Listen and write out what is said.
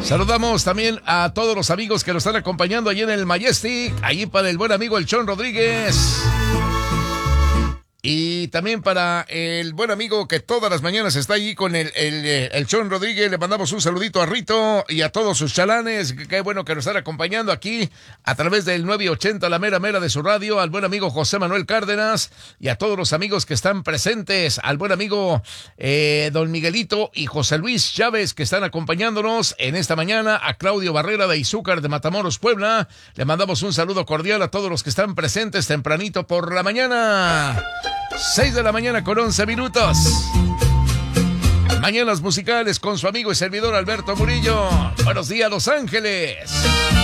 Saludamos también a todos los amigos que nos están acompañando allí en el Majestic, allí para el buen amigo el Chon Rodríguez. Y también para el buen amigo que todas las mañanas está allí con el Chon Rodríguez. Le mandamos un saludito a Rito y a todos sus chalanes. Qué bueno que nos están acompañando aquí a través del 980, la mera mera de su radio. Al buen amigo José Manuel Cárdenas y a todos los amigos que están presentes. Al buen amigo don Miguelito y José Luis Chávez que están acompañándonos en esta mañana. A Claudio Barrera de Izúcar de Matamoros, Puebla. Le mandamos un saludo cordial a todos los que están presentes tempranito por la mañana. 6 de la mañana con 11 minutos. Mañanas musicales con su amigo y servidor Alberto Murillo. Buenos días, Los Ángeles.